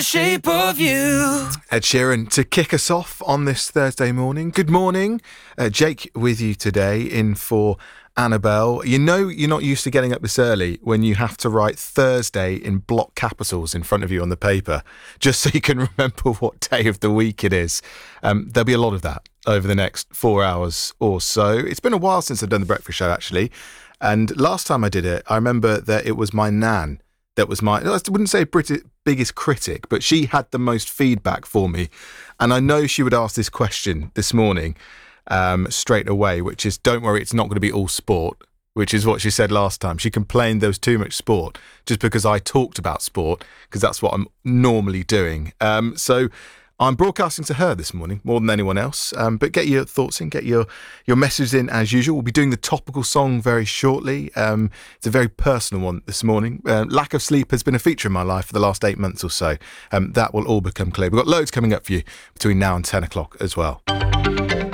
Shape of you. Ed Sheeran to kick us off on this Thursday morning. Good morning. Jake with you today in for Annabelle. You know you're not used to getting up this early when you have to write Thursday in block capitals in front of you on the paper, just so you can remember what day of the week it is. There'll be a lot of that over the next 4 hours or so. It's been a while since I've done the breakfast show, actually. And last time I did it, I remember that it was my nan that was I wouldn't say biggest critic, but she had the most feedback for me. And I know she would ask this question this morning straight away, which is, don't worry, it's not going to be all sport, which is what she said last time. She complained there was too much sport just because I talked about sport, because that's what I'm normally doing. So I'm broadcasting to her this morning more than anyone else. But get your thoughts in, get your messages in as usual. We'll be doing the topical song very shortly. It's a very personal one this morning. Lack of sleep has been a feature in my life for the last 8 months or so. That will all become clear. We've got loads coming up for you between now and 10 o'clock as well.